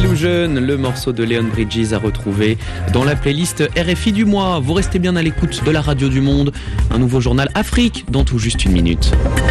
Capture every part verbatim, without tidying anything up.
Illusion, le morceau de Leon Bridges à retrouver dans la playlist R F I du mois. Vous restez bien à l'écoute de la radio du monde. Un nouveau journal Afrique dans tout juste une minute.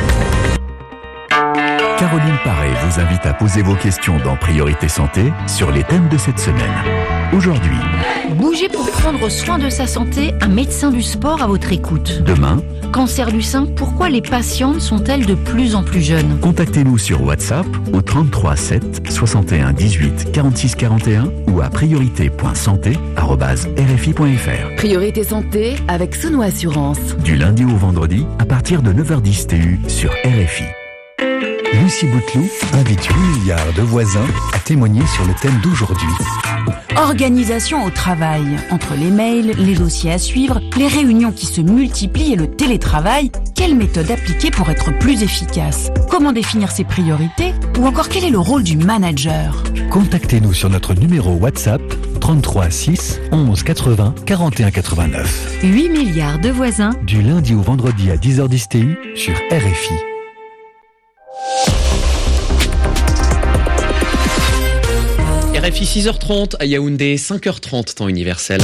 Caroline Paré vous invite à poser vos questions dans Priorité Santé sur les thèmes de cette semaine. Aujourd'hui, bougez pour prendre soin de sa santé, un médecin du sport à votre écoute. Demain, cancer du sein, pourquoi les patientes sont-elles de plus en plus jeunes? Contactez-nous sur WhatsApp au trente-trois sept soixante et un dix-huit quarante-six quarante et un ou à priorité point santé arobase r f i point f r. Priorité Santé avec Sono Assurance. Du lundi au vendredi à partir de neuf heures dix T U sur R F I. Lucie Bouteloup invite huit milliards de voisins à témoigner sur le thème d'aujourd'hui. Organisation au travail. Entre les mails, les dossiers à suivre, les réunions qui se multiplient et le télétravail, quelle méthode appliquer pour être plus efficace? Comment définir ses priorités? Ou encore quel est le rôle du manager? Contactez-nous sur notre numéro WhatsApp trente-trois six onze quatre-vingts quarante et un quatre-vingt-neuf. huit milliards de voisins. Du lundi au vendredi à dix heures dix T U sur R F I. R F I six heures trente à Yaoundé, cinq heures trente temps universel.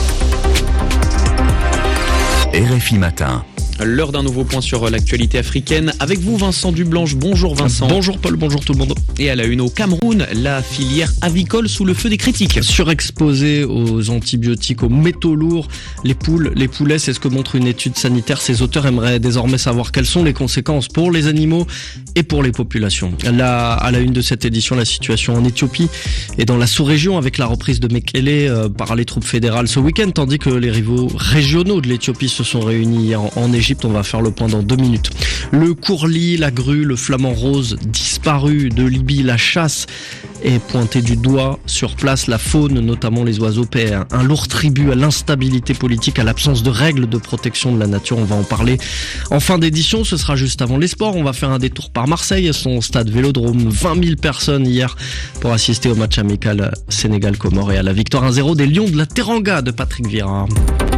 R F I Matin. L'heure d'un nouveau point sur l'actualité africaine. Avec vous, Vincent Dublanche. Bonjour Vincent. Bonjour Paul, bonjour tout le monde. Et à la une au Cameroun, la filière avicole sous le feu des critiques. Surexposée aux antibiotiques, aux métaux lourds, les poules, les poulets, c'est ce que montre une étude sanitaire. Ses auteurs aimeraient désormais savoir quelles sont les conséquences pour les animaux et pour les populations. Là, à la une de cette édition, la situation en Éthiopie et dans la sous-région avec la reprise de Mekele euh, par les troupes fédérales ce week-end, tandis que les rivaux régionaux de l'Éthiopie se sont réunis hier en, en Égypte. On va faire le point dans deux minutes. Le courlis, la grue, le flamant rose disparu de Libye, la chasse est pointée du doigt sur place. La faune, notamment les oiseaux, paient un, un lourd tribut à l'instabilité politique, à l'absence de règles de protection de la nature. On va en parler en fin d'édition. Ce sera juste avant les sports. On va faire un détour par Marseille, son stade Vélodrome. vingt mille personnes hier pour assister au match amical Sénégal-Comores et à la victoire un zéro des Lions de la Teranga de Patrick Vieira.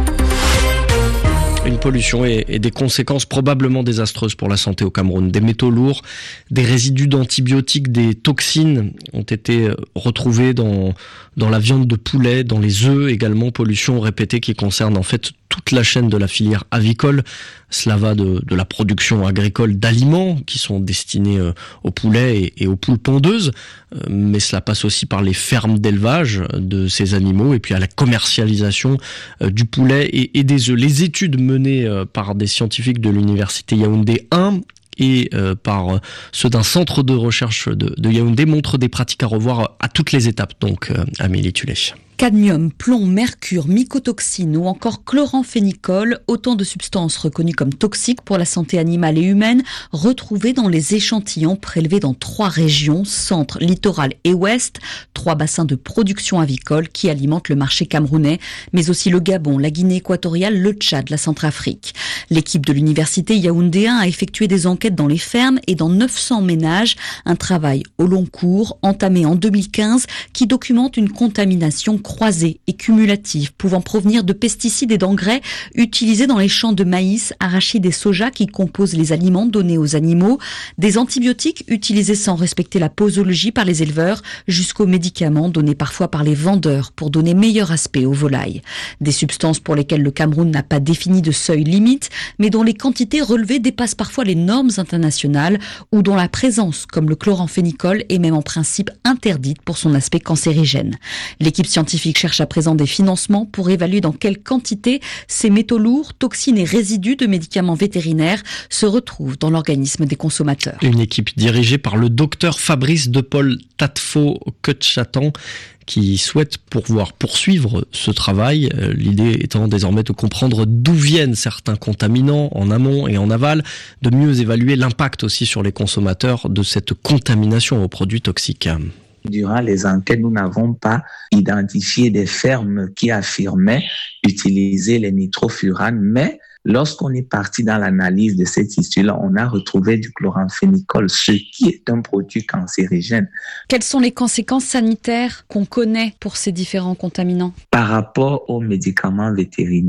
Une pollution et, et des conséquences probablement désastreuses pour la santé au Cameroun. Des métaux lourds, des résidus d'antibiotiques, des toxines ont été retrouvés dans, dans la viande de poulet, dans les œufs également. Pollution répétée qui concerne en fait toute la chaîne de la filière avicole. Cela va de, de la production agricole d'aliments qui sont destinés euh, aux poulets et, et aux poules pondeuses, euh, mais cela passe aussi par les fermes d'élevage de ces animaux et puis à la commercialisation euh, du poulet et, et des œufs. Les études menées euh, par des scientifiques de l'université Yaoundé un et euh, par euh, ceux d'un centre de recherche de, de Yaoundé montrent des pratiques à revoir à toutes les étapes. Donc, euh, Amélie Tullet. Cadmium, plomb, mercure, mycotoxine ou encore chloramphénicol, autant de substances reconnues comme toxiques pour la santé animale et humaine, retrouvées dans les échantillons prélevés dans trois régions, centre, littoral et ouest, trois bassins de production avicole qui alimentent le marché camerounais, mais aussi le Gabon, la Guinée équatoriale, le Tchad, la Centrafrique. L'équipe de l'université Yaoundé un a effectué des enquêtes dans les fermes et dans neuf cents ménages, un travail au long cours entamé en deux mille quinze qui documente une contamination croisée et cumulative pouvant provenir de pesticides et d'engrais utilisés dans les champs de maïs, arachides et soja qui composent les aliments donnés aux animaux, des antibiotiques utilisés sans respecter la posologie par les éleveurs, jusqu'aux médicaments donnés parfois par les vendeurs pour donner meilleur aspect aux volailles. Des substances pour lesquelles le Cameroun n'a pas défini de seuil limite, mais dont les quantités relevées dépassent parfois les normes internationales ou dont la présence, comme le chloramphénicol, est même en principe interdite pour son aspect cancérigène. L'équipe scientifique cherche à présent des financements pour évaluer dans quelle quantité ces métaux lourds, toxines et résidus de médicaments vétérinaires se retrouvent dans l'organisme des consommateurs. Une équipe dirigée par le docteur Fabrice de Paul Tatfo-Kutchatan qui souhaite pouvoir poursuivre ce travail. L'idée étant désormais de comprendre d'où viennent certains contaminants en amont et en aval, de mieux évaluer l'impact aussi sur les consommateurs de cette contamination aux produits toxiques. Durant les enquêtes, nous n'avons pas identifié des fermes qui affirmaient utiliser les nitrofuranes, mais lorsqu'on est parti dans l'analyse de cette issue-là, on a retrouvé du chloramphénicol, ce qui est un produit cancérigène. Quelles sont les conséquences sanitaires qu'on connaît pour ces différents contaminants? Par rapport aux médicaments vétérinaires,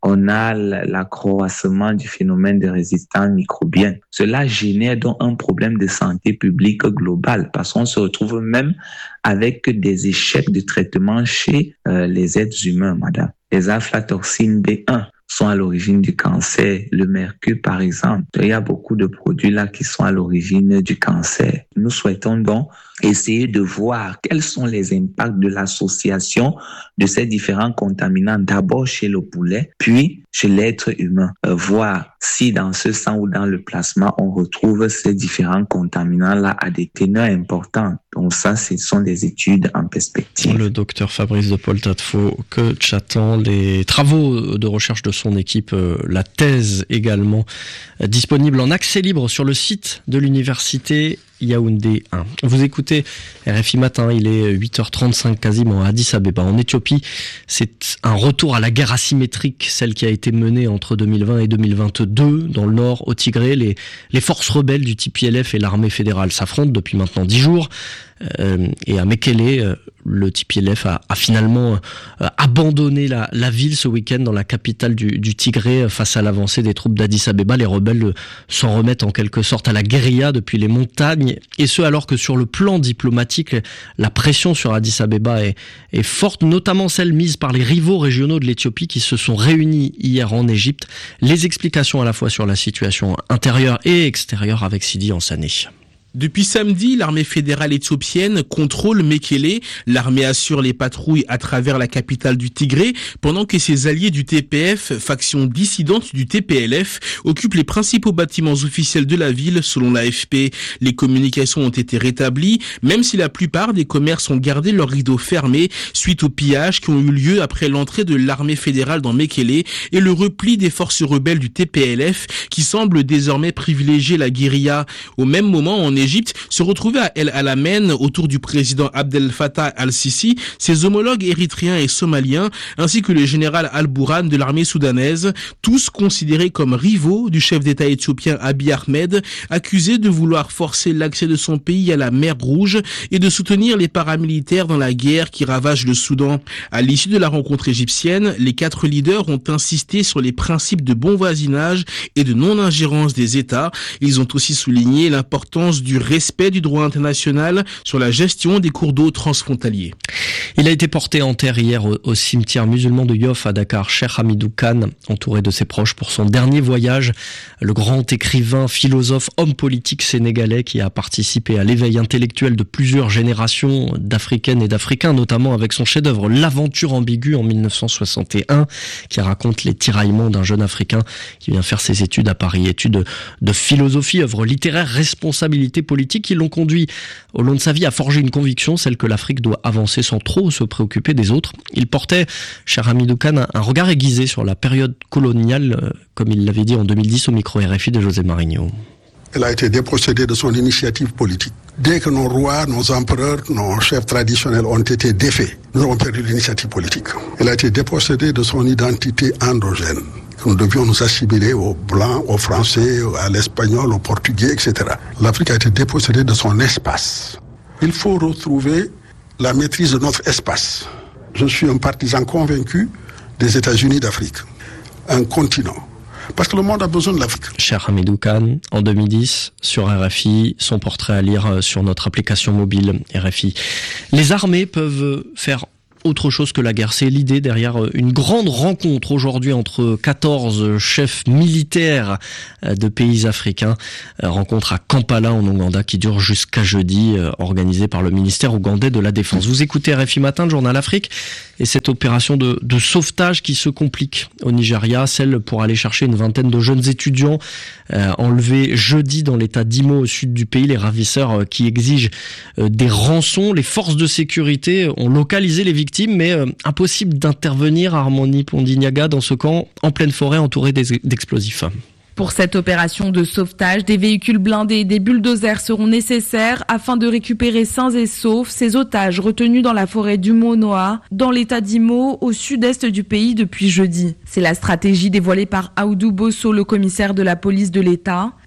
on a l'accroissement du phénomène de résistance microbienne. Cela génère donc un problème de santé publique global parce qu'on se retrouve même avec des échecs de traitement chez euh, les êtres humains, madame. Les aflatoxines B un sont à l'origine du cancer. Le mercure, par exemple. Il y a beaucoup de produits là qui sont à l'origine du cancer. Nous souhaitons donc essayer de voir quels sont les impacts de l'association de ces différents contaminants, d'abord chez le poulet, puis chez l'être humain. Euh, voir si dans ce sang ou dans le plasma, on retrouve ces différents contaminants-là à des teneurs importantes. Donc ça, ce sont des études en perspective. Le docteur Fabrice de Poltatfo, que j'attends les travaux de recherche de son équipe, la thèse également, disponible en accès libre sur le site de l'université Yaoundé un. Vous écoutez R F I Matin, il est huit heures trente-cinq quasiment à Addis Abeba en Éthiopie. C'est un retour à la guerre asymétrique, celle qui a été menée entre deux mille vingt et deux mille vingt-deux dans le nord, au Tigré. Les, les forces rebelles du T P L F et l'armée fédérale s'affrontent depuis maintenant dix jours. Euh, et à Mekele, euh, le T P L F a, a finalement euh, abandonné la, la ville ce week-end dans la capitale du, du Tigré euh, face à l'avancée des troupes d'Addis Abeba. Les rebelles euh, s'en remettent en quelque sorte à la guérilla depuis les montagnes, et ce alors que sur le plan diplomatique, la pression sur Addis Abeba est, est forte, notamment celle mise par les rivaux régionaux de l'Éthiopie qui se sont réunis hier en Égypte. Les explications à la fois sur la situation intérieure et extérieure avec Sidi Ansane. Depuis samedi, l'armée fédérale éthiopienne contrôle Mekele. L'armée assure les patrouilles à travers la capitale du Tigré, pendant que ses alliés du T P F, faction dissidente du T P L F, occupent les principaux bâtiments officiels de la ville, selon l'A F P. Les communications ont été rétablies, même si la plupart des commerces ont gardé leurs rideaux fermés suite aux pillages qui ont eu lieu après l'entrée de l'armée fédérale dans Mekele et le repli des forces rebelles du T P L F qui semblent désormais privilégier la guérilla. Au même moment, en Égypte, se retrouvaient à El Alamein autour du président Abdel Fattah al-Sisi, ses homologues érythréens et somaliens, ainsi que le général Al-Bourhan de l'armée soudanaise, tous considérés comme rivaux du chef d'État éthiopien Abiy Ahmed, accusé de vouloir forcer l'accès de son pays à la mer Rouge et de soutenir les paramilitaires dans la guerre qui ravage le Soudan. À l'issue de la rencontre égyptienne, les quatre leaders ont insisté sur les principes de bon voisinage et de non-ingérence des États. Ils ont aussi souligné l'importance du respect du droit international sur la gestion des cours d'eau transfrontaliers. Il a été porté en terre hier au, au cimetière musulman de Yoff à Dakar, Cheikh Hamidou Kane, entouré de ses proches pour son dernier voyage. Le grand écrivain, philosophe, homme politique sénégalais qui a participé à l'éveil intellectuel de plusieurs générations d'Africaines et d'Africains, notamment avec son chef-d'œuvre L'aventure ambiguë en mille neuf cent soixante et un, qui raconte les tiraillements d'un jeune Africain qui vient faire ses études à Paris, études de philosophie, œuvre littéraire, responsabilité politiques qui l'ont conduit au long de sa vie à forger une conviction, celle que l'Afrique doit avancer sans trop se préoccuper des autres. Il portait, cher Hamidou Kane, un regard aiguisé sur la période coloniale, comme il l'avait dit en deux mille dix au micro R F I de José Marigno. Elle a été dépossédée de son initiative politique. Dès que nos rois, nos empereurs, nos chefs traditionnels ont été défaits, nous avons perdu l'initiative politique. Elle a été dépossédée de son identité endogène. Nous devions nous assimiler aux Blancs, aux Français, à l'Espagnol, aux Portugais, et cetera. L'Afrique a été dépossédée de son espace. Il faut retrouver la maîtrise de notre espace. Je suis un partisan convaincu des États-Unis d'Afrique, un continent. Parce que le monde a besoin de l'Afrique. Cher Hamidou Kane, en deux mille dix, sur R F I, son portrait à lire sur notre application mobile R F I. Les armées peuvent faire autre chose que la guerre. C'est l'idée derrière une grande rencontre aujourd'hui entre quatorze chefs militaires de pays africains. Rencontre à Kampala en Ouganda qui dure jusqu'à jeudi, organisée par le ministère ougandais de la Défense. Vous écoutez R F I Matin, le journal Afrique, et cette opération de, de sauvetage qui se complique au Nigeria, celle pour aller chercher une vingtaine de jeunes étudiants euh, enlevés jeudi dans l'état d'Imo au sud du pays. Les ravisseurs euh, qui exigent euh, des rançons. Les forces de sécurité ont localisé les victimes, mais euh, impossible d'intervenir à Harmony Pondignaga dans ce camp en pleine forêt entouré d'explosifs. Pour cette opération de sauvetage, des véhicules blindés et des bulldozers seront nécessaires afin de récupérer sains et saufs ces otages retenus dans la forêt du Monoa, dans l'état d'Imo, au sud-est du pays depuis jeudi. C'est la stratégie dévoilée par Aoudou Bosso, le commissaire de la police de l'État.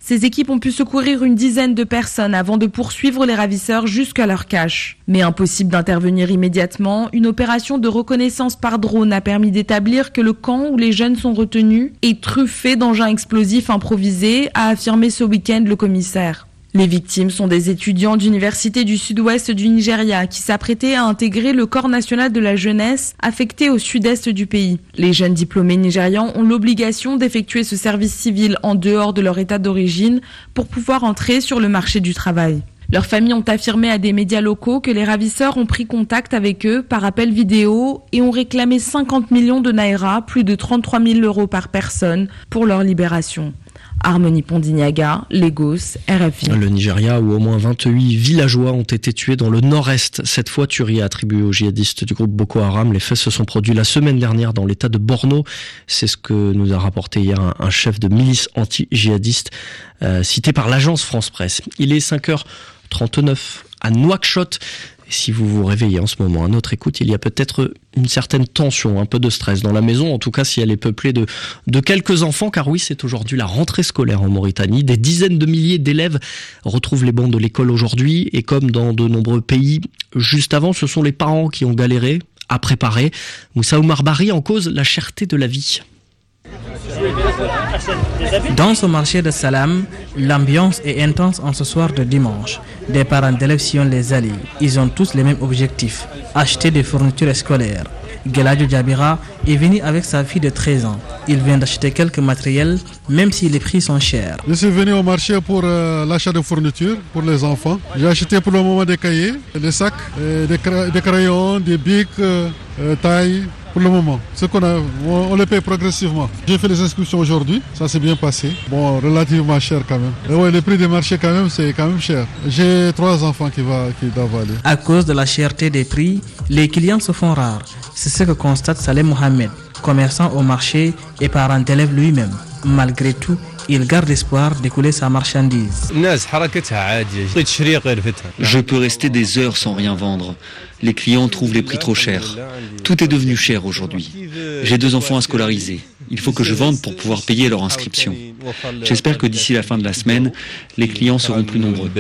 Ces équipes ont pu secourir une dizaine de personnes avant de poursuivre les ravisseurs jusqu'à leur cache. Mais impossible d'intervenir immédiatement, une opération de reconnaissance par drone a permis d'établir que le camp où les jeunes sont retenus est truffé d'engins explosifs improvisés, a affirmé ce week-end le commissaire. Les victimes sont des étudiants d'université du sud-ouest du Nigeria qui s'apprêtaient à intégrer le corps national de la jeunesse affecté au sud-est du pays. Les jeunes diplômés nigérians ont l'obligation d'effectuer ce service civil en dehors de leur état d'origine pour pouvoir entrer sur le marché du travail. Leurs familles ont affirmé à des médias locaux que les ravisseurs ont pris contact avec eux par appel vidéo et ont réclamé cinquante millions de naira, plus de trente-trois mille euros par personne, pour leur libération. Harmonie Pondignaga, Lagos, R F I. Le Nigeria, où au moins vingt-huit villageois ont été tués dans le nord-est. Cette fois, tuerie attribuée aux djihadistes du groupe Boko Haram. Les faits se sont produits la semaine dernière dans l'état de Borno. C'est ce que nous a rapporté hier un, un chef de milice anti-djihadiste euh, cité par l'agence France Presse. Il est cinq heures trente-neuf à Nouakchott. Et si vous vous réveillez en ce moment à notre écoute, il y a peut-être une certaine tension, un peu de stress dans la maison, en tout cas si elle est peuplée de, de quelques enfants, car oui, c'est aujourd'hui la rentrée scolaire en Mauritanie. Des dizaines de milliers d'élèves retrouvent les bancs de l'école aujourd'hui, et comme dans de nombreux pays, juste avant, ce sont les parents qui ont galéré à préparer. Moussa Oumar Bari en cause la cherté de la vie. Dans ce marché de Salam, l'ambiance est intense en ce soir de dimanche. Des parents d'élèves sillonnent les allées. Ils ont tous les mêmes objectifs, acheter des fournitures scolaires. Geladjo Djabira est venu avec sa fille de treize ans. Il vient d'acheter quelques matériels, même si les prix sont chers. Je suis venu au marché pour euh, l'achat de fournitures pour les enfants. J'ai acheté pour le moment des cahiers, des sacs, des, cra- des crayons, des bics, euh, euh, tailles. Pour le moment, ce qu'on a, on, on le paye progressivement. J'ai fait les inscriptions aujourd'hui, ça s'est bien passé. Bon, relativement cher quand même. Et ouais, le prix des marchés quand même, c'est quand même cher. J'ai trois enfants qui, va, qui doivent aller. À cause de la cherté des prix, les clients se font rares. C'est ce que constate Saleh Mohamed, commerçant au marché et parent d'élève lui-même. Malgré tout, il garde espoir d'écouler sa marchandise. Je peux rester des heures sans rien vendre. Les clients trouvent les prix trop chers. Tout est devenu cher aujourd'hui. J'ai deux enfants à scolariser. Il faut que je vende pour pouvoir payer leur inscription. J'espère que d'ici la fin de la semaine, les clients seront plus nombreux.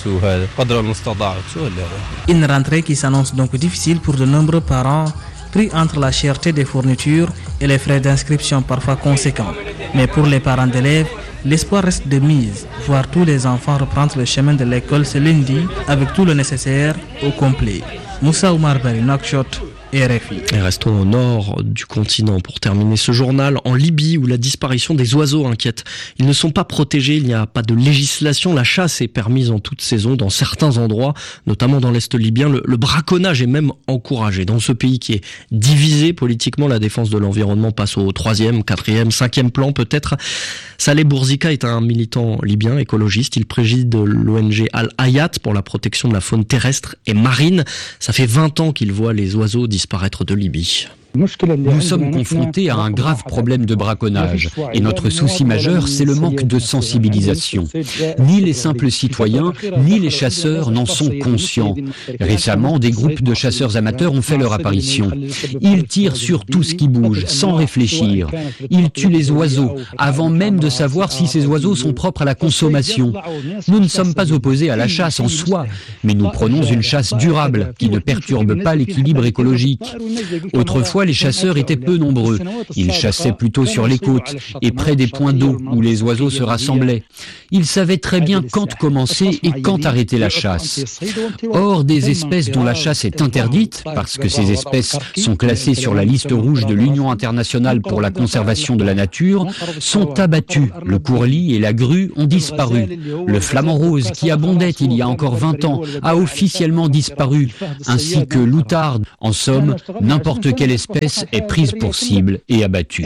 Une rentrée qui s'annonce donc difficile pour de nombreux parents, pris entre la cherté des fournitures et les frais d'inscription parfois conséquents. Mais pour les parents d'élèves, l'espoir reste de mise, voir tous les enfants reprendre le chemin de l'école ce lundi avec tout le nécessaire au complet. Moussa Oumar Bari, Nouakchott, R F I. Et restons au nord du continent pour terminer ce journal. En Libye, où la disparition des oiseaux inquiète. Ils ne sont pas protégés, il n'y a pas de législation. La chasse est permise en toute saison dans certains endroits, notamment dans l'Est libyen. Le, le braconnage est même encouragé. Dans ce pays qui est divisé politiquement, la défense de l'environnement passe au troisième, quatrième, cinquième plan peut-être. Saleh Bourzika est un militant libyen écologiste. Il préside l'O N G Al-Hayat pour la protection de la faune terrestre et marine. Ça fait vingt ans qu'il voit les oiseaux disparaître de Libye. Nous sommes confrontés à un grave problème de braconnage et notre souci majeur, c'est le manque de sensibilisation. Ni les simples citoyens, ni les chasseurs n'en sont conscients. Récemment, des groupes de chasseurs amateurs ont fait leur apparition. Ils tirent sur tout ce qui bouge, sans réfléchir. Ils tuent les oiseaux, avant même de savoir si ces oiseaux sont propres à la consommation. Nous ne sommes pas opposés à la chasse en soi, mais nous prenons une chasse durable, qui ne perturbe pas l'équilibre écologique. Autrefois, les chasseurs étaient peu nombreux. Ils chassaient plutôt sur les côtes et près des points d'eau où les oiseaux se rassemblaient. Ils savaient très bien quand commencer et quand arrêter la chasse. Or, des espèces dont la chasse est interdite, parce que ces espèces sont classées sur la liste rouge de l'Union internationale pour la conservation de la nature, sont abattues. Le courlis et la grue ont disparu. Le flamant rose, qui abondait il y a encore vingt ans, a officiellement disparu, ainsi que l'outarde. En somme, n'importe quelle espèce est prise pour cible et abattue.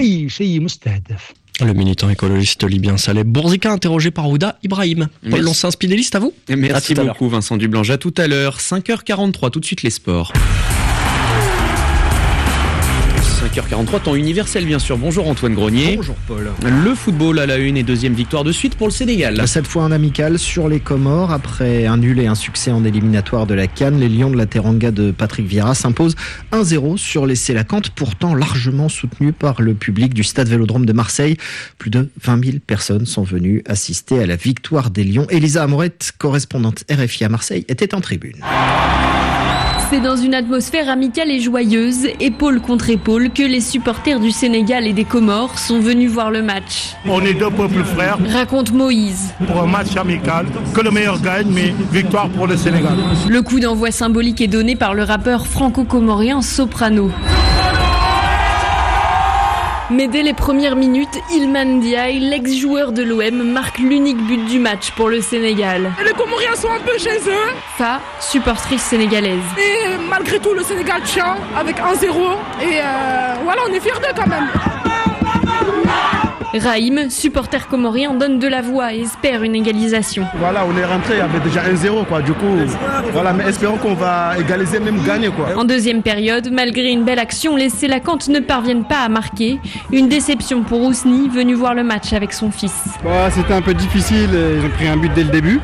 Le militant écologiste libyen Saleh Bourzika, interrogé par Ouda Ibrahim. Paul Lancin, Spinelliste, à vous. Merci à beaucoup Vincent Dublange, à tout à l'heure. cinq heures quarante-trois, tout de suite les sports. cinq heures quarante-trois, temps universel bien sûr. Bonjour Antoine Grenier. Bonjour Paul. Le football à la une et deuxième victoire de suite pour le Sénégal. Cette fois un amical sur les Comores. Après un nul et un succès en éliminatoire de la CAN, les Lions de la Teranga de Patrick Vieira s'imposent un zéro sur les Sélacantes, pourtant largement soutenus par le public du stade Vélodrome de Marseille. Plus de vingt mille personnes sont venues assister à la victoire des Lions. Elisa Amorette, correspondante R F I à Marseille, était en tribune. C'est dans une atmosphère amicale et joyeuse, épaule contre épaule, que les supporters du Sénégal et des Comores sont venus voir le match. On est deux peuples frères. Raconte Moïse. Pour un match amical, que le meilleur gagne, mais victoire pour le Sénégal. Le coup d'envoi symbolique est donné par le rappeur franco-comorien Soprano. Mais dès les premières minutes, Ilman Ndiaye, l'ex-joueur de l'O M, marque l'unique but du match pour le Sénégal. Et les Comoriens sont un peu chez eux. Fa, supportrice sénégalaise. Et malgré tout, le Sénégal tient avec un zéro. Et euh, voilà, on est fiers d'eux quand même. Raïm, supporter comorien, donne de la voix et espère une égalisation. Voilà, on est rentré, il y avait déjà un zéro quoi. Du coup, voilà, mais espérons qu'on va égaliser, même gagner quoi. En deuxième période, malgré une belle action, les Sélacantes ne parviennent pas à marquer. Une déception pour Ousni, venu voir le match avec son fils. Bah, c'était un peu difficile, ils ont pris un but dès le début.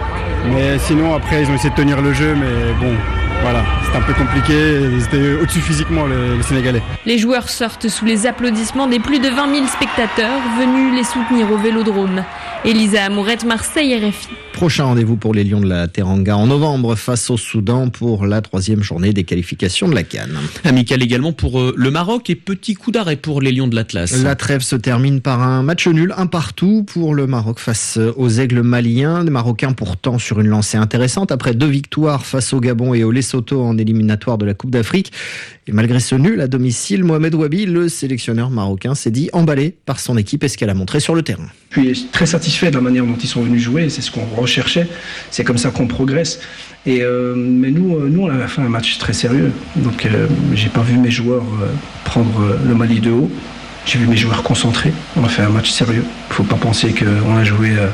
Mais sinon, après, ils ont essayé de tenir le jeu, mais bon... Voilà, c'était un peu compliqué, ils étaient au-dessus physiquement les, les Sénégalais. Les joueurs sortent sous les applaudissements des plus de vingt mille spectateurs venus les soutenir au Vélodrome. Elisa Amourette, Marseille, R F I. Prochain rendez-vous pour les Lions de la Teranga en novembre face au Soudan pour la troisième journée des qualifications de la CAN. Amical également pour euh, le Maroc et petit coup d'arrêt pour les Lions de l'Atlas. La trêve se termine par un match nul, un partout pour le Maroc face aux Aigles maliens. Les Marocains pourtant sur une lancée intéressante après deux victoires face au Gabon et au Lesotho en éliminatoire de la Coupe d'Afrique. Et malgré ce nul à domicile, Mohamed Wabi, le sélectionneur marocain, s'est dit emballé par son équipe et ce qu'elle a montré sur le terrain. Je suis très satisfait de la manière dont ils sont venus jouer, c'est ce qu'on recherchait, c'est comme ça qu'on progresse. Et euh, mais nous, nous, on a fait un match très sérieux, donc euh, j'ai pas vu mes joueurs euh, prendre euh, le Mali de haut. J'ai vu mes joueurs concentrés. On a fait un match sérieux. Il ne faut pas penser qu'on a joué euh,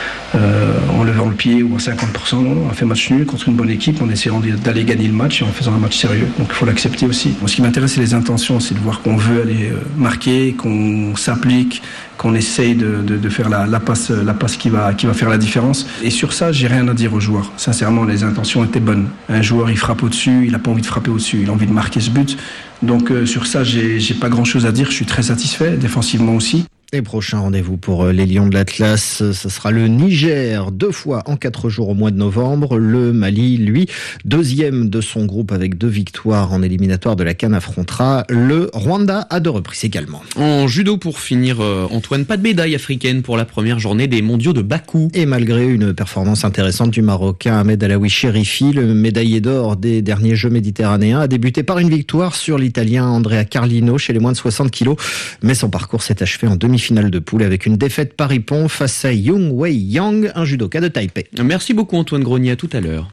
euh, en levant le pied ou à cinquante pour cent. Non, non, on a fait match nul contre une bonne équipe. On essayant d'aller gagner le match et en faisant un match sérieux. Donc il faut l'accepter aussi. Bon, ce qui m'intéresse, c'est les intentions. C'est de voir qu'on veut aller euh, marquer, qu'on s'applique, qu'on essaye de, de, de faire la, la passe, la passe qui va, qui va faire la différence. Et sur ça, j'ai rien à dire aux joueurs. Sincèrement, les intentions étaient bonnes. Un joueur, il frappe au-dessus, il n'a pas envie de frapper au-dessus, il a envie de marquer ce but. Donc euh, sur ça, j'ai, j'ai pas grand-chose à dire. Je suis très satisfait, défensivement aussi. Et prochain rendez-vous pour les Lions de l'Atlas, ce sera le Niger, deux fois en quatre jours au mois de novembre. Le Mali, lui, deuxième de son groupe avec deux victoires en éliminatoire de la CAN, affrontera le Rwanda à deux reprises également. En judo pour finir, Antoine, pas de médaille africaine pour la première journée des mondiaux de Bakou. Et malgré une performance intéressante du Marocain Ahmed Alaoui Cherifi, le médaillé d'or des derniers Jeux méditerranéens a débuté par une victoire sur l'Italien Andrea Carlino chez les moins de soixante kilos. Mais son parcours s'est achevé en demi finale de poule avec une défaite par ippon face à Yung Wei Yang, un judoka de Taipei. Merci beaucoup Antoine Grenier, à tout à l'heure.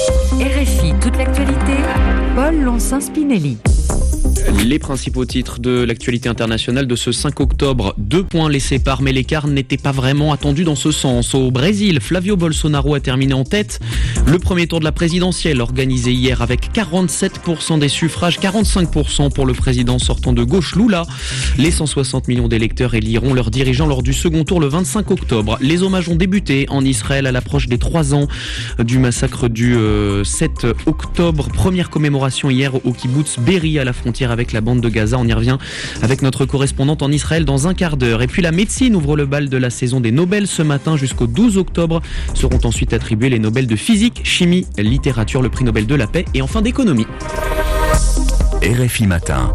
R F I, toute l'actualité, Paul Lonsin-Spinelli. Les principaux titres de l'actualité internationale de ce cinq octobre. Deux points les séparent, mais l'écart n'était pas vraiment attendu dans ce sens. Au Brésil, Flavio Bolsonaro a terminé en tête. Le premier tour de la présidentielle organisé hier avec quarante-sept pour cent des suffrages, quarante-cinq pour cent pour le président sortant de gauche Lula. Les cent soixante millions d'électeurs éliront leurs dirigeants lors du second tour le vingt-cinq octobre. Les hommages ont débuté en Israël à l'approche des trois ans du massacre du euh, sept octobre. Première commémoration hier au kibbutz Be'eri à la frontière avec la bande de Gaza. On y revient avec notre correspondante en Israël dans un quart d'heure. Et puis la médecine ouvre le bal de la saison des Nobel ce matin jusqu'au douze octobre. Seront ensuite attribués les Nobel de physique, chimie, littérature, le prix Nobel de la paix et enfin d'économie. R F I Matin.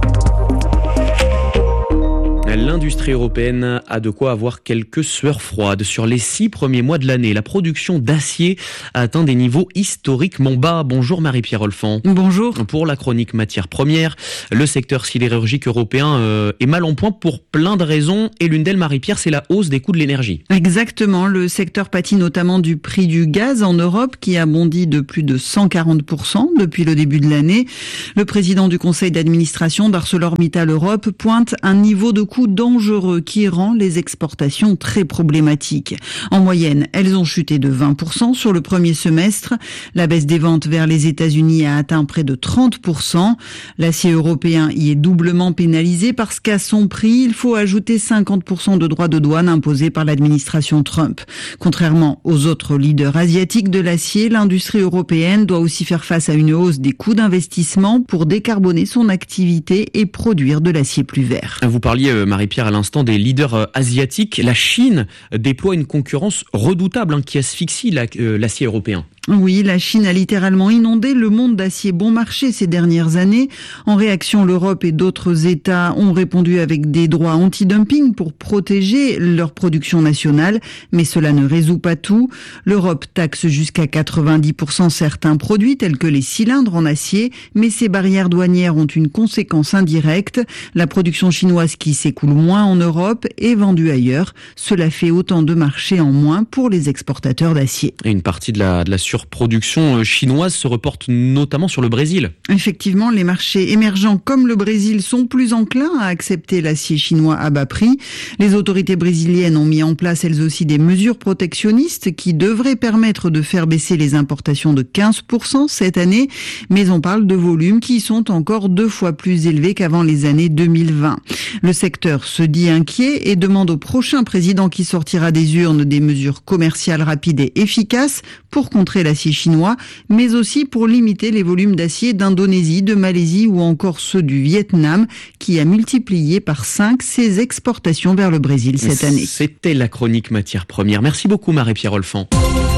L'industrie européenne a de quoi avoir quelques sueurs froides. Sur les six premiers mois de l'année, la production d'acier a atteint des niveaux historiquement bas. Bonjour Marie-Pierre Olfan. Bonjour. Pour la chronique matières premières, le secteur sidérurgique européen euh, est mal en point pour plein de raisons. Et l'une d'elles, Marie-Pierre, c'est la hausse des coûts de l'énergie. Exactement. Le secteur pâtit notamment du prix du gaz en Europe qui a bondi de plus de cent quarante pour cent depuis le début de l'année. Le président du conseil d'administration d'ArcelorMittal Europe pointe un niveau de coût coût dangereux qui rend les exportations très problématiques. En moyenne, elles ont chuté de vingt pour cent sur le premier semestre. La baisse des ventes vers les États-Unis a atteint près de trente pour cent. L'acier européen y est doublement pénalisé parce qu'à son prix, il faut ajouter cinquante pour cent de droits de douane imposés par l'administration Trump. Contrairement aux autres leaders asiatiques de l'acier, l'industrie européenne doit aussi faire face à une hausse des coûts d'investissement pour décarboner son activité et produire de l'acier plus vert. Vous parliez, Marie-Pierre, à l'instant des leaders asiatiques. La Chine déploie une concurrence redoutable hein, qui asphyxie la, euh, l'acier européen. Oui, la Chine a littéralement inondé le monde d'acier bon marché ces dernières années. En réaction, l'Europe et d'autres États ont répondu avec des droits anti-dumping pour protéger leur production nationale, mais cela ne résout pas tout. L'Europe taxe jusqu'à quatre-vingt-dix pour cent certains produits tels que les cylindres en acier, mais ces barrières douanières ont une conséquence indirecte. La production chinoise qui s'écoule moins en Europe est vendue ailleurs. Cela fait autant de marchés en moins pour les exportateurs d'acier. Et une partie de la, de la surproduction chinoise se reporte notamment sur le Brésil. Effectivement, les marchés émergents comme le Brésil sont plus enclins à accepter l'acier chinois à bas prix. Les autorités brésiliennes ont mis en place elles aussi des mesures protectionnistes qui devraient permettre de faire baisser les importations de quinze pour cent cette année, mais on parle de volumes qui sont encore deux fois plus élevés qu'avant les années deux mille vingt. Le secteur se dit inquiet et demande au prochain président qui sortira des urnes des mesures commerciales rapides et efficaces pour contrer l'acier chinois, mais aussi pour limiter les volumes d'acier d'Indonésie, de Malaisie ou encore ceux du Vietnam, qui a multiplié par cinq ses exportations vers le Brésil cette année. C'était la chronique matières premières. Merci beaucoup Marie-Pierre Olfan.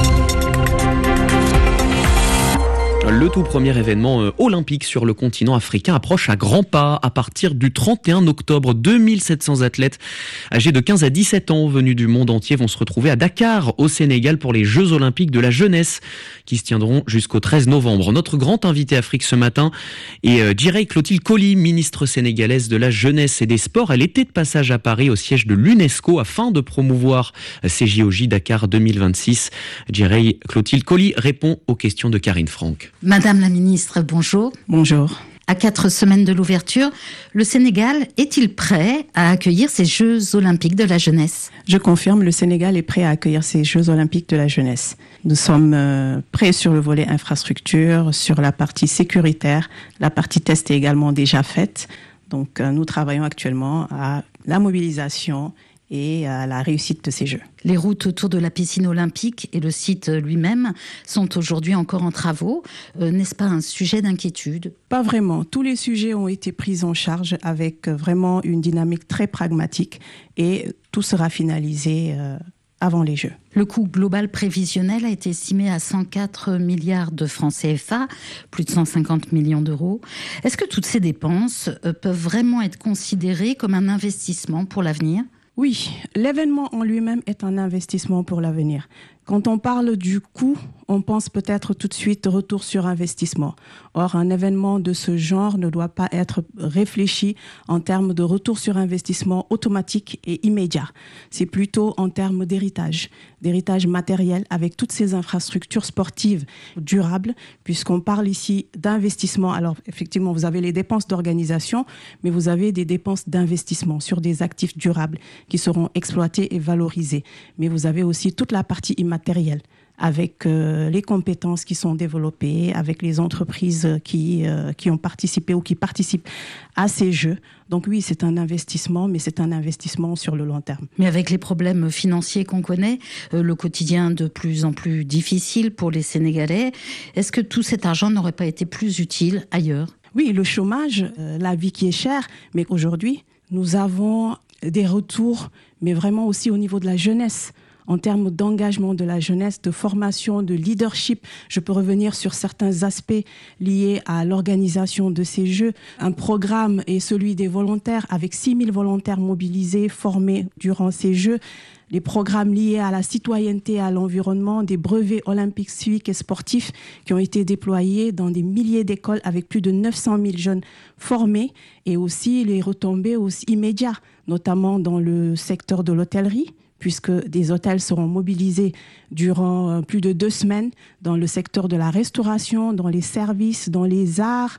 Le tout premier événement euh, olympique sur le continent africain approche à grands pas. À partir du trente et un octobre, deux mille sept cents athlètes âgés de quinze à dix-sept ans venus du monde entier vont se retrouver à Dakar, au Sénégal, pour les Jeux olympiques de la jeunesse qui se tiendront jusqu'au treize novembre. Notre grand invité Afrique ce matin est euh, Djirey Clotilde Coly, ministre sénégalaise de la jeunesse et des sports. Elle était de passage à Paris au siège de l'UNESCO afin de promouvoir ces J O J Dakar deux mille vingt-six. Djirey Clotilde Coly répond aux questions de Karine Franck. Madame la ministre, bonjour. Bonjour. À quatre semaines de l'ouverture, le Sénégal est-il prêt à accueillir ces Jeux olympiques de la jeunesse ? Je confirme, le Sénégal est prêt à accueillir ces Jeux olympiques de la jeunesse. Nous sommes euh, prêts sur le volet infrastructure, sur la partie sécuritaire. La partie test est également déjà faite. Donc euh, nous travaillons actuellement à la mobilisation et à la réussite de ces Jeux. Les routes autour de la piscine olympique et le site lui-même sont aujourd'hui encore en travaux. Euh, n'est-ce pas un sujet d'inquiétude ? Pas vraiment. Tous les sujets ont été pris en charge avec vraiment une dynamique très pragmatique et tout sera finalisé euh, avant les Jeux. Le coût global prévisionnel a été estimé à cent quatre milliards de francs C F A, plus de cent cinquante millions d'euros. Est-ce que toutes ces dépenses euh, peuvent vraiment être considérées comme un investissement pour l'avenir ? Oui, l'événement en lui-même est un investissement pour l'avenir. Quand on parle du coût, on pense peut-être tout de suite retour sur investissement. Or, un événement de ce genre ne doit pas être réfléchi en termes de retour sur investissement automatique et immédiat. C'est plutôt en termes d'héritage, d'héritage matériel avec toutes ces infrastructures sportives durables, puisqu'on parle ici d'investissement. Alors, effectivement, vous avez les dépenses d'organisation, mais vous avez des dépenses d'investissement sur des actifs durables qui seront exploités et valorisés. Mais vous avez aussi toute la partie immatérielle matériel, avec euh, les compétences qui sont développées, avec les entreprises qui, euh, qui ont participé ou qui participent à ces Jeux. Donc oui, c'est un investissement, mais c'est un investissement sur le long terme. Mais avec les problèmes financiers qu'on connaît, euh, le quotidien de plus en plus difficile pour les Sénégalais, est-ce que tout cet argent n'aurait pas été plus utile ailleurs ? Oui, le chômage, euh, la vie qui est chère, mais aujourd'hui, nous avons des retours, mais vraiment aussi au niveau de la jeunesse. En termes d'engagement de la jeunesse, de formation, de leadership. Je peux revenir sur certains aspects liés à l'organisation de ces Jeux. Un programme est celui des volontaires, avec six mille volontaires mobilisés, formés durant ces Jeux. Les programmes liés à la citoyenneté, à l'environnement, des brevets olympiques, civiques et sportifs qui ont été déployés dans des milliers d'écoles avec plus de neuf cent mille jeunes formés, et aussi les retombées aussi immédiates, notamment dans le secteur de l'hôtellerie, puisque des hôtels seront mobilisés durant plus de deux semaines dans le secteur de la restauration, dans les services, dans les arts,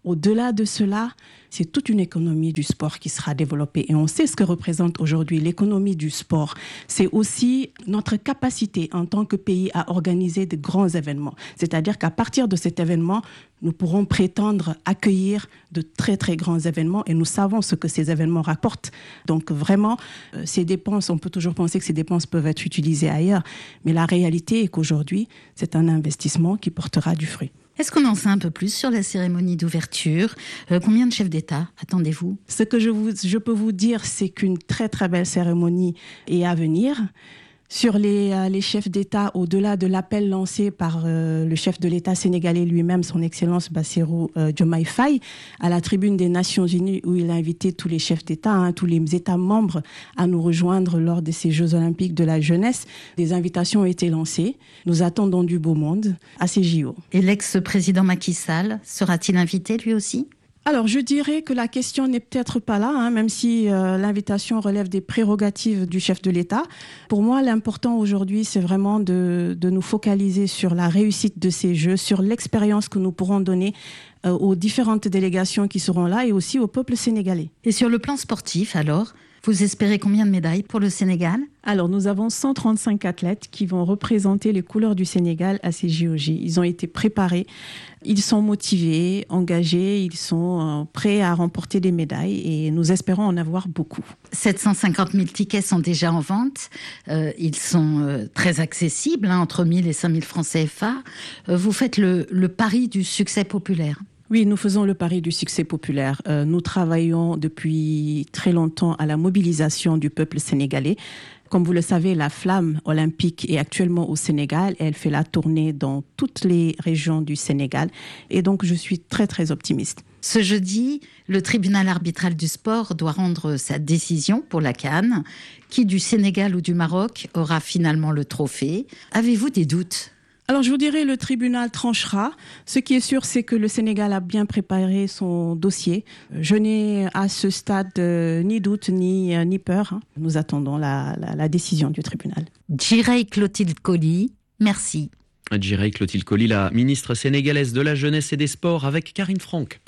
Au-delà de cela, c'est toute une économie du sport qui sera développée. Et on sait ce que représente aujourd'hui l'économie du sport. C'est aussi notre capacité en tant que pays à organiser de grands événements. C'est-à-dire qu'à partir de cet événement, nous pourrons prétendre accueillir de très très grands événements et nous savons ce que ces événements rapportent. Donc vraiment, euh, ces dépenses, on peut toujours penser que ces dépenses peuvent être utilisées ailleurs, mais la réalité est qu'aujourd'hui, c'est un investissement qui portera du fruit. Est-ce qu'on en sait un peu plus sur la cérémonie d'ouverture ? euh, Combien de chefs d'État attendez-vous ? Ce que je, vous, je peux vous dire, c'est qu'une très très belle cérémonie est à venir. Sur les, euh, les chefs d'État, au-delà de l'appel lancé par euh, le chef de l'État sénégalais lui-même, son Excellence Bassirou euh, Diomaye Faye, à la tribune des Nations Unies, où il a invité tous les chefs d'État, hein, tous les États membres à nous rejoindre lors de ces Jeux Olympiques de la jeunesse. Des invitations ont été lancées. Nous attendons du beau monde à ces J O. Et l'ex-président Macky Sall sera-t-il invité lui aussi ? Alors, je dirais que la question n'est peut-être pas là, hein, même si euh, l'invitation relève des prérogatives du chef de l'État. Pour moi, l'important aujourd'hui, c'est vraiment de, de nous focaliser sur la réussite de ces Jeux, sur l'expérience que nous pourrons donner euh, aux différentes délégations qui seront là et aussi au peuple sénégalais. Et sur le plan sportif, alors ? Vous espérez combien de médailles pour le Sénégal ? Alors, nous avons cent trente-cinq athlètes qui vont représenter les couleurs du Sénégal à ces J O J. Ils ont été préparés, ils sont motivés, engagés, ils sont euh, prêts à remporter des médailles et nous espérons en avoir beaucoup. sept cent cinquante mille tickets sont déjà en vente. Euh, ils sont euh, très accessibles, hein, entre mille et cinq mille francs C F A. Euh, vous faites le, le pari du succès populaire. Oui, nous faisons le pari du succès populaire. Euh, nous travaillons depuis très longtemps à la mobilisation du peuple sénégalais. Comme vous le savez, la flamme olympique est actuellement au Sénégal. Elle fait la tournée dans toutes les régions du Sénégal. Et donc, je suis très, très optimiste. Ce jeudi, le tribunal arbitral du sport doit rendre sa décision pour la CAN. Qui du Sénégal ou du Maroc aura finalement le trophée ? Avez-vous des doutes ? Alors, je vous dirais, le tribunal tranchera. Ce qui est sûr, c'est que le Sénégal a bien préparé son dossier. Je n'ai à ce stade euh, ni doute ni, euh, ni peur. Hein. Nous attendons la, la, la décision du tribunal. Djirei Clotilde Coly, merci. Djirei Clotilde Coly, la ministre sénégalaise de la Jeunesse et des Sports, avec Karine Franck.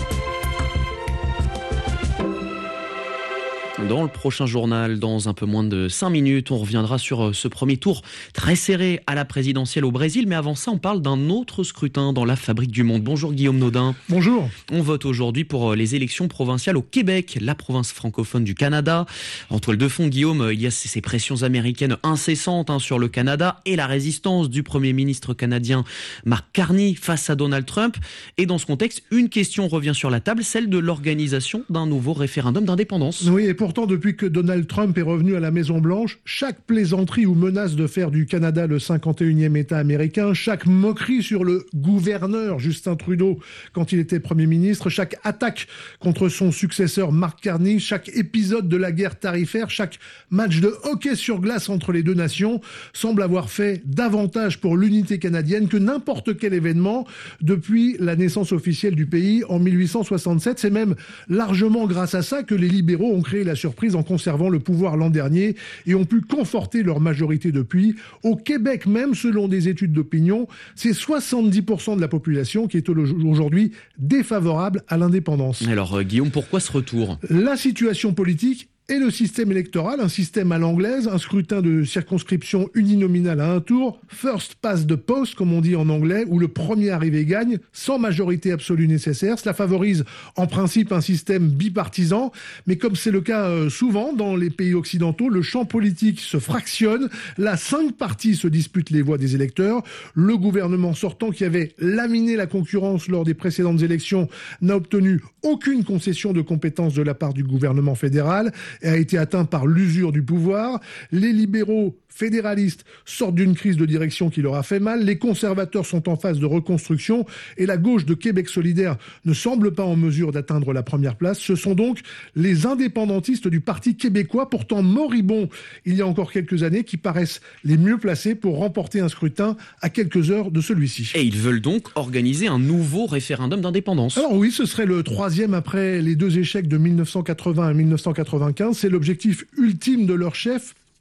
Dans le prochain journal, dans un peu moins de cinq minutes, on reviendra sur ce premier tour très serré à la présidentielle au Brésil. Mais avant ça, on parle d'un autre scrutin dans la fabrique du monde. Bonjour Guillaume Naudin. Bonjour. On vote aujourd'hui pour les élections provinciales au Québec, la province francophone du Canada. En toile de fond, Guillaume, il y a ces pressions américaines incessantes hein, sur le Canada et la résistance du Premier ministre canadien Mark Carney face à Donald Trump. Et dans ce contexte, une question revient sur la table, celle de l'organisation d'un nouveau référendum d'indépendance. Oui, et pourtant, depuis que Donald Trump est revenu à la Maison-Blanche, chaque plaisanterie ou menace de faire du Canada le cinquante et unième État américain, chaque moquerie sur le gouverneur Justin Trudeau quand il était Premier ministre, chaque attaque contre son successeur Mark Carney, chaque épisode de la guerre tarifaire, chaque match de hockey sur glace entre les deux nations semble avoir fait davantage pour l'unité canadienne que n'importe quel événement depuis la naissance officielle du pays en mille huit cent soixante-sept. C'est même largement grâce à ça que les libéraux ont créé la surprise en conservant le pouvoir l'an dernier et ont pu conforter leur majorité depuis. Au Québec même, selon des études d'opinion, c'est soixante-dix pour cent de la population qui est aujourd'hui défavorable à l'indépendance. Alors euh, Guillaume, pourquoi ce retour ? La situation politique et le système électoral, un système à l'anglaise, un scrutin de circonscription uninominal à un tour, first past the post, comme on dit en anglais, où le premier arrivé gagne, sans majorité absolue nécessaire. Cela favorise en principe un système bipartisan, mais comme c'est le cas euh, souvent dans les pays occidentaux, le champ politique se fractionne. Là, cinq partis se disputent les voix des électeurs. Le gouvernement sortant, qui avait laminé la concurrence lors des précédentes élections, n'a obtenu aucune concession de compétences de la part du gouvernement fédéral et a été atteint par l'usure du pouvoir. Les libéraux fédéralistes sortent d'une crise de direction qui leur a fait mal. Les conservateurs sont en phase de reconstruction et la gauche de Québec solidaire ne semble pas en mesure d'atteindre la première place. Ce sont donc les indépendantistes du Parti québécois, pourtant moribonds il y a encore quelques années, qui paraissent les mieux placés pour remporter un scrutin à quelques heures de celui-ci. Et ils veulent donc organiser un nouveau référendum d'indépendance. Alors oui, ce serait le troisième après les deux échecs de mille neuf cent quatre-vingts et mille neuf cent quatre-vingt-quinze. C'est l'objectif ultime de leur chef,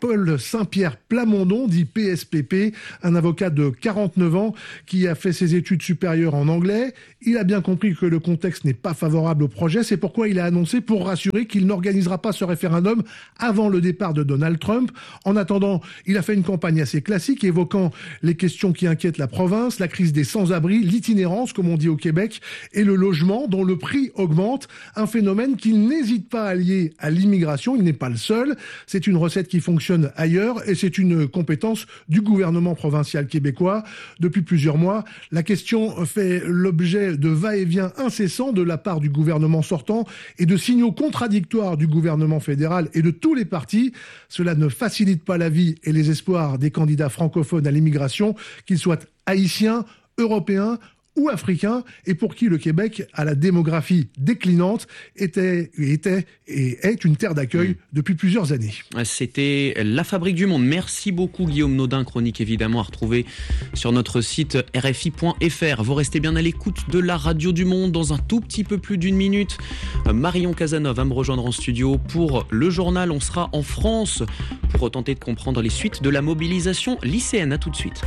Paul Saint-Pierre Plamondon, dit P S P P, un avocat de quarante-neuf ans qui a fait ses études supérieures en anglais. Il a bien compris que le contexte n'est pas favorable au projet, c'est pourquoi il a annoncé pour rassurer qu'il n'organisera pas ce référendum avant le départ de Donald Trump. En attendant, il a fait une campagne assez classique évoquant les questions qui inquiètent la province, la crise des sans-abri, l'itinérance, comme on dit au Québec, et le logement dont le prix augmente, un phénomène qu'il n'hésite pas à lier à l'immigration. Il n'est pas le seul. C'est une recette qui fonctionne ailleurs et c'est une compétence du gouvernement provincial québécois. Depuis plusieurs mois, la question fait l'objet de va-et-vient incessants de la part du gouvernement sortant et de signaux contradictoires du gouvernement fédéral et de tous les partis. Cela ne facilite pas la vie et les espoirs des candidats francophones à l'immigration, qu'ils soient haïtiens, européens ou africains, et pour qui le Québec, à la démographie déclinante, était, était et est une terre d'accueil depuis plusieurs années. C'était La Fabrique du Monde. Merci beaucoup Guillaume Naudin, chronique évidemment à retrouver sur notre site R F I point F R. Vous restez bien à l'écoute de la radio du monde. Dans un tout petit peu plus d'une minute, Marion Casanov va me rejoindre en studio pour le journal. On sera en France pour tenter de comprendre les suites de la mobilisation lycéenne. À tout de suite.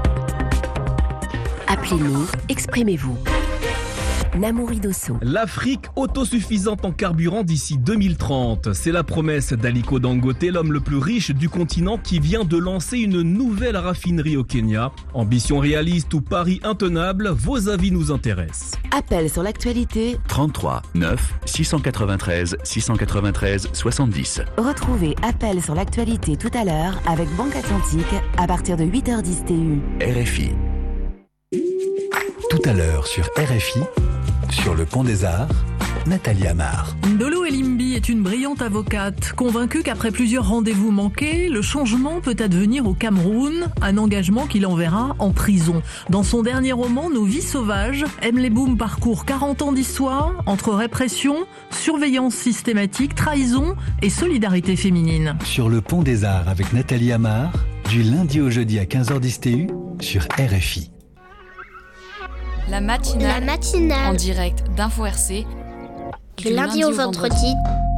Appelez-nous, exprimez-vous. Namouri Dosso. L'Afrique autosuffisante en carburant d'ici deux mille trente. C'est la promesse d'Aliko Dangote, l'homme le plus riche du continent qui vient de lancer une nouvelle raffinerie au Kenya. Ambition réaliste ou pari intenable, vos avis nous intéressent. Appel sur l'actualité. trente-trois neuf six cent quatre-vingt-treize six cent quatre-vingt-treize soixante-dix. Retrouvez Appel sur l'actualité tout à l'heure avec Banque Atlantique à partir de huit heures dix T U. R F I. Tout à l'heure sur R F I, sur le Pont des Arts, Nathalie Amar. Ndolo Elimbi est une brillante avocate, convaincue qu'après plusieurs rendez-vous manqués, le changement peut advenir au Cameroun, un engagement qui l'enverra en prison. Dans son dernier roman, Nos vies sauvages, Emle Boom parcourt quarante ans d'histoire entre répression, surveillance systématique, trahison et solidarité féminine. Sur le Pont des Arts avec Nathalie Amar, du lundi au jeudi à quinze heures dix T U sur R F I. La matinale, La matinale en direct d'Info R C, du, du lundi, lundi au vendredi,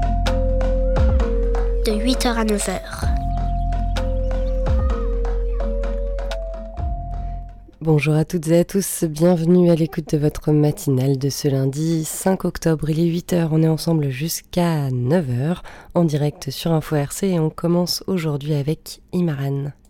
de huit heures à neuf heures. Bonjour à toutes et à tous, bienvenue à l'écoute de votre matinale de ce lundi cinq octobre. Il est huit heures, on est ensemble jusqu'à neuf heures en direct sur Info R C et on commence aujourd'hui avec Imaran.